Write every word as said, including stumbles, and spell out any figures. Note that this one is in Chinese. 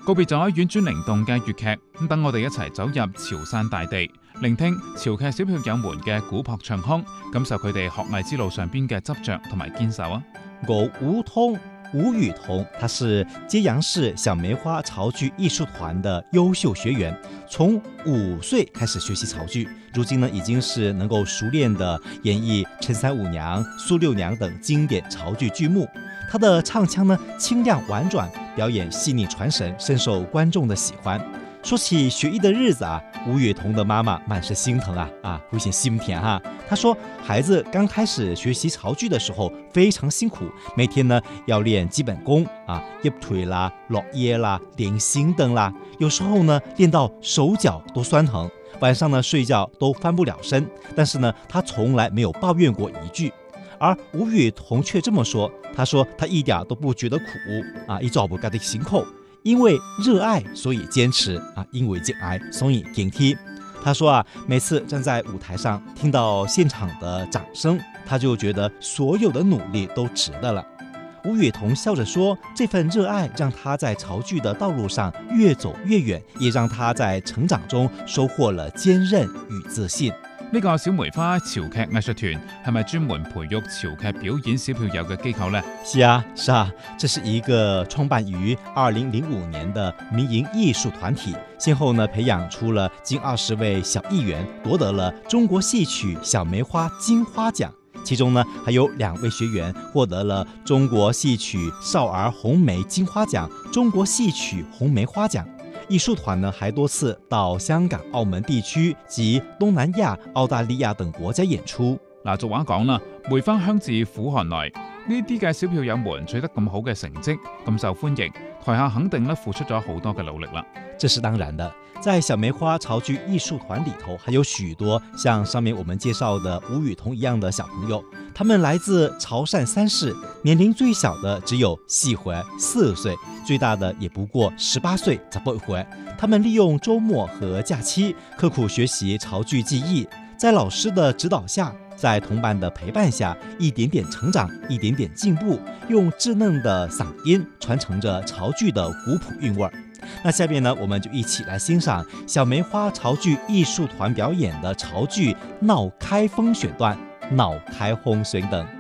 告別咗婉轉靈動嘅粵劇，咁等我哋一齊走入潮汕大地，聆聽潮劇小票友們嘅古樸唱腔，感受佢哋學藝之路上邊嘅執着同埋堅守啊！ 我吳通吳雨桐，他是揭陽市小梅花潮劇藝術團的優秀學員，從五歲開始學習潮劇，如今呢已經是能夠熟練的演繹《陳三五娘》《蘇六娘》等經典潮劇劇目。他的唱腔呢清亮婉轉，表演細膩傳神，深受觀眾的喜歡。說起學藝的日子啊，吳雨桐的媽媽滿是心疼啊啊，會顯心甜哈。她說，孩子剛開始學習潮劇的時候非常辛苦，每天呢要練基本功啊，入腿啦、落葉啦、連心等啦，有時候呢練到手腳都酸疼，晚上呢睡覺都翻不了身。但是呢，她從來沒有抱怨過一句。而吳雨桐卻這麼說，他說他一點都不覺得苦啊，一做不干的辛苦，因為熱愛所以堅持啊，因為熱愛所以堅持。他說啊，每次站在舞台上聽到現場的掌聲，他就覺得所有的努力都值得了。吳雨桐笑着說，這份熱愛讓他在潮劇的道路上越走越遠，也讓他在成長中收穫了堅韌與自信。 呢個小梅花潮劇藝術團係咪專門培育潮劇表演小票友嘅機構呢？ 是啊，是啊，這是一個創辦於二零零五年的民營藝術團體，先後呢培養出了近二十位小藝員，奪得了中國戲曲小梅花金花獎。其中呢還有兩位學員獲得了中國戲曲少兒紅梅金花獎、中國戲曲紅梅花獎。藝術團呢還多次到香港、澳門地區及東南亞、澳大利亞等國家演出。 嗱，俗話講啦，梅花香自苦寒來。呢啲嘅小票友們取得咁好嘅成績，咁受歡迎，台下肯定咧付出咗好多嘅努力啦。 這是當然的，在小梅花潮劇藝術團裏頭，還有許多像上面我們介紹的吳雨桐一樣的小朋友，他們來自潮汕三市，年齡最小的只有四回四歲，最大的也不過十八歲十八回。他們利用周末和假期，刻苦學習潮劇技藝，在老師的指導下，在同伴的陪伴下，一點點成長，一點點進步，用稚嫩的嗓音傳承着潮劇的古樸韻味。那下面呢，我們就一起來欣賞小梅花潮劇藝術團表演的潮劇《鬧開風》選段，《鬧開風》選等。